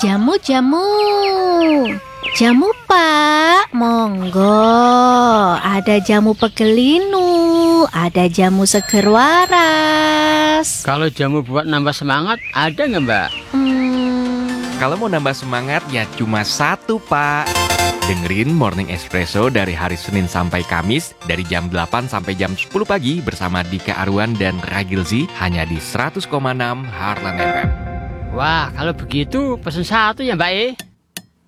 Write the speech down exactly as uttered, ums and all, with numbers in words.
jamu-jamu. Jamu, Pak. Monggo. Ada jamu pegelinu, ada jamu seger waras. Kalau jamu buat nambah semangat, ada nggak, Mbak? Hmm, Kalau mau nambah semangat ya cuma satu, Pak. Dengerin Morning Espresso dari hari Senin sampai Kamis dari jam delapan sampai jam sepuluh pagi bersama Dika Arwan dan Ragilzi hanya di seratus koma enam Heartland F M. Wah, kalau begitu pesen satu ya, Mbak E.